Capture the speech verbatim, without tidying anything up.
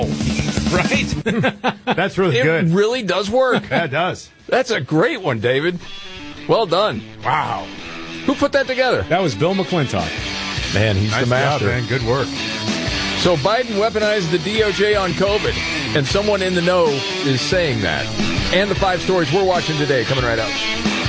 Right? That's really it good. It really does work. Yeah, it does. That's a great one, David. Well done. Wow. Who put that together? That was Bill McClintock. Man, he's nice the master. Job, man. Good work. So Biden weaponized the D O J on COVID, and someone in the know is saying that. And the five stories we're watching today coming right up.